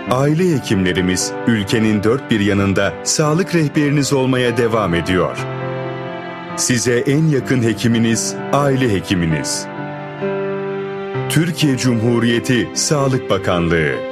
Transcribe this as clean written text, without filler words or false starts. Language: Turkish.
Aile hekimlerimiz ülkenin dört bir yanında sağlık rehberiniz olmaya devam ediyor. Size en yakın hekiminiz, aile hekiminiz. Türkiye Cumhuriyeti Sağlık Bakanlığı.